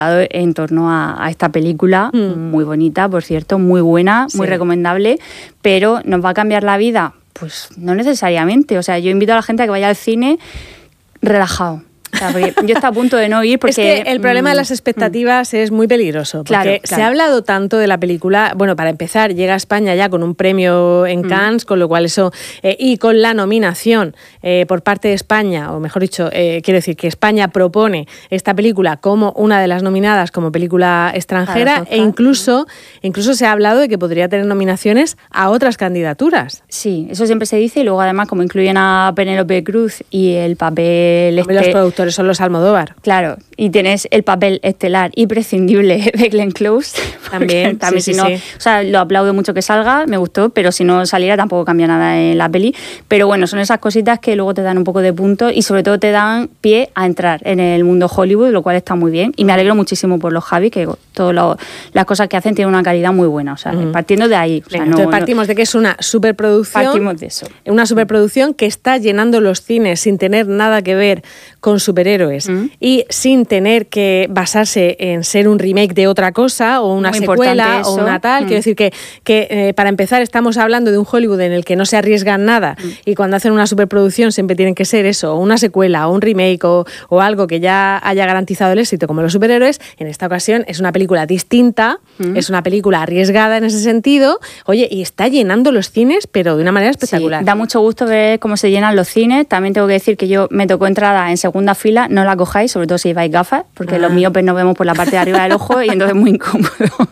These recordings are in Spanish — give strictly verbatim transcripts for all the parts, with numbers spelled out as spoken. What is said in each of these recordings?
en torno a, a esta película, mm. muy bonita, por cierto, muy buena, sí. muy recomendable, pero ¿nos va a cambiar la vida? Pues no necesariamente. O sea, yo invito a la gente a que vaya al cine relajado. O sea, porque yo estoy a punto de no ir porque... Es que el problema mm, de las expectativas mm. es muy peligroso, porque claro, claro. se ha hablado tanto de la película. Bueno, para empezar, llega a España ya con un premio en Cannes, mm. con lo cual eso... Eh, y con la nominación eh, por parte de España, o mejor dicho, eh, quiero decir que España propone esta película como una de las nominadas como película extranjera, e incluso, incluso se ha hablado de que podría tener nominaciones a otras candidaturas. Sí, eso siempre se dice, y luego además como incluyen a Penélope Cruz y el papel... Este, los productores son los Almodóvar. Claro, y tienes el papel estelar imprescindible de Glenn Close. También, también sí, si sí, no, sí. O sea, lo aplaudo mucho que salga, me gustó, pero si no saliera tampoco cambia nada en la peli. Pero bueno, son esas cositas que luego te dan un poco de punto y sobre todo te dan pie a entrar en el mundo Hollywood, lo cual está muy bien. Y me alegro muchísimo por los Javi, que todas las cosas que hacen tienen una calidad muy buena. O sea, mm. partiendo de ahí. O sea, Venga, no, entonces partimos no, de que es una superproducción. Partimos de eso. Una superproducción que está llenando los cines sin tener nada que ver con superhéroes. Mm. Y sin tener que basarse en ser un remake de otra cosa o una Muy secuela o una tal. Mm. Quiero decir que, que eh, para empezar estamos hablando de un Hollywood en el que no se arriesgan nada mm. y cuando hacen una superproducción siempre tienen que ser eso, o una secuela o un remake o, o algo que ya haya garantizado el éxito como los superhéroes. En esta ocasión es una película distinta, mm. es una película arriesgada en ese sentido, oye, y está llenando los cines pero de una manera espectacular. Sí, da mucho gusto ver cómo se llenan los cines. También tengo que decir que yo me tocó entrada en segunda fila, no la cojáis, sobre todo si lleváis gafas, porque ah. los miopes nos vemos por la parte de arriba del ojo y entonces es muy incómodo.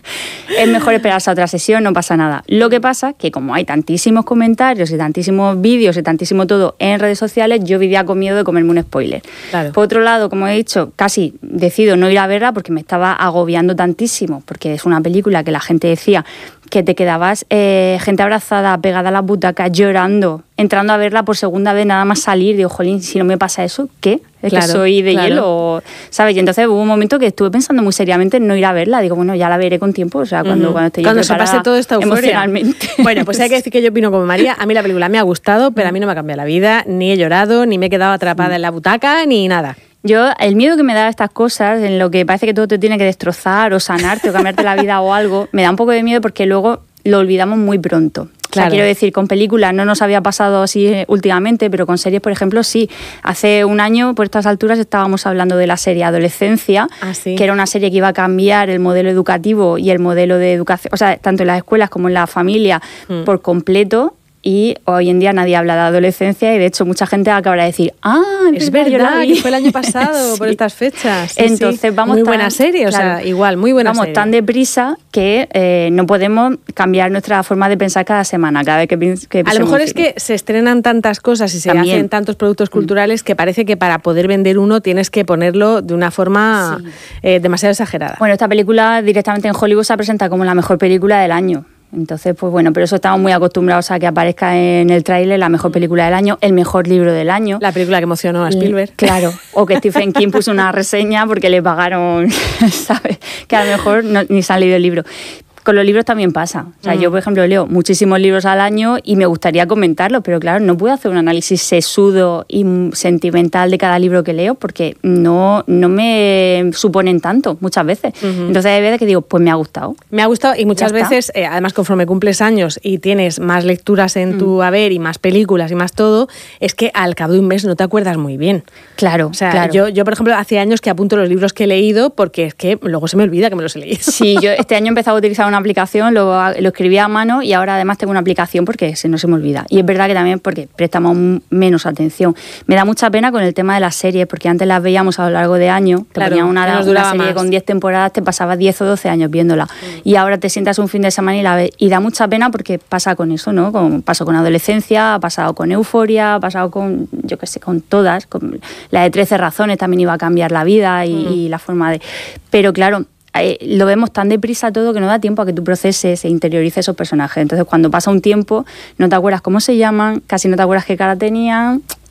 Es mejor esperarse a otra sesión, no pasa nada. Lo que pasa que como hay tantísimos comentarios y tantísimos vídeos y tantísimo todo en redes sociales, yo vivía con miedo de comerme un spoiler. Claro. Por otro lado, como he dicho, casi decido no ir a verla porque me estaba agobiando tantísimo, porque es una película que la gente decía que te quedabas eh, gente abrazada, pegada a las butacas, llorando, entrando a verla por segunda vez, nada más salir, digo, jolín, si no me pasa eso, ¿qué? ¿Es claro, que soy de claro. hielo? ¿Sabes? Y entonces hubo un momento que estuve pensando muy seriamente en no ir a verla. Digo, bueno, ya la veré con tiempo, o sea, cuando, uh-huh. cuando esté cuando yo se pase todo esta euforia. Emocionalmente. Bueno, pues hay que decir que yo opino como María. A mí la película me ha gustado, pero a mí no me ha cambiado la vida, ni he llorado, ni me he quedado atrapada en la butaca, ni nada. Yo, el miedo que me da a estas cosas, en lo que parece que todo te tiene que destrozar o sanarte o cambiarte la vida o algo, me da un poco de miedo porque luego lo olvidamos muy pronto. Claro. O sea, quiero decir, con películas no nos había pasado así últimamente, pero con series, por ejemplo, sí. Hace un año, por estas alturas, estábamos hablando de la serie Adolescencia, ¿Ah, sí? que era una serie que iba a cambiar el modelo educativo y el modelo de educación, o sea, tanto en las escuelas como en la familia, mm. por completo. Y hoy en día nadie habla de adolescencia y de hecho mucha gente acabará de decir, ah, es verdad, yo la vi. Que fue el año pasado sí. por estas fechas. Sí, Entonces sí. vamos muy tan, buena serie, o claro, sea, igual, muy buena vamos serie. Vamos tan deprisa que eh, no podemos cambiar nuestra forma de pensar cada semana, cada vez que, que A lo mejor es que se estrenan tantas cosas y se También. hacen tantos productos culturales mm. que parece que para poder vender uno tienes que ponerlo de una forma sí. eh, demasiado exagerada. Bueno, esta película directamente en Hollywood se presenta como la mejor película del año. Entonces, pues bueno, pero eso estamos muy acostumbrados a que aparezca en el tráiler la mejor película del año, el mejor libro del año. La película que emocionó a Spielberg. Claro, o que Stephen King puso una reseña porque le pagaron, ¿sabes? Que a lo mejor no, ni se han leído el libro. Con los libros también pasa. O sea, mm. yo, por ejemplo, leo muchísimos libros al año y me gustaría comentarlos, pero claro, no puedo hacer un análisis sesudo y sentimental de cada libro que leo porque no, no me suponen tanto muchas veces. Uh-huh. Entonces hay veces que digo, pues me ha gustado. Me ha gustado y muchas veces, eh, además conforme cumples años y tienes más lecturas en mm. tu haber y más películas y más todo, es que al cabo de un mes no te acuerdas muy bien. Claro, o sea, claro. Yo, yo, por ejemplo, hace años que apunto los libros que he leído porque es que luego se me olvida que me los he leído. Sí, yo este año he empezado a utilizar una aplicación, lo, lo escribía a mano y ahora además tengo una aplicación porque se, no se me olvida. Y es verdad que también porque prestamos menos atención. Me da mucha pena con el tema de las series, porque antes las veíamos a lo largo de años, te claro, ponían una, una serie más. con diez temporadas, te pasabas diez o doce años viéndola. Mm. Y ahora te sientas un fin de semana y la ves. Y da mucha pena porque pasa con eso, ¿no? Como pasó con Adolescencia, ha pasado con Euforia, ha pasado con, yo qué sé, con todas. Con la de trece razones también iba a cambiar la vida y, mm. y la forma de... Pero claro... Eh, lo vemos tan deprisa todo que no da tiempo a que tú proceses e interiorices esos personajes. Entonces cuando pasa un tiempo no te acuerdas cómo se llaman, casi no te acuerdas qué cara tenían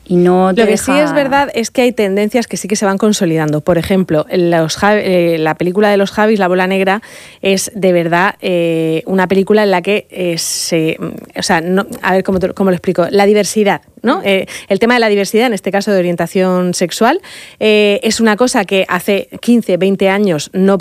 y no te Lo que deja... sí es verdad es que hay tendencias que sí que se van consolidando. Por ejemplo, los, eh, la película de los Javis, La bola negra, es de verdad eh, una película en la que eh, se... O sea, no, a ver cómo, cómo lo explico. La diversidad, ¿no? Eh, el tema de la diversidad, en este caso de orientación sexual, eh, es una cosa que hace quince, veinte años no